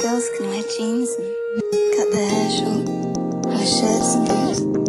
girls can wear jeans and cut their hair short, wear shirts and boots.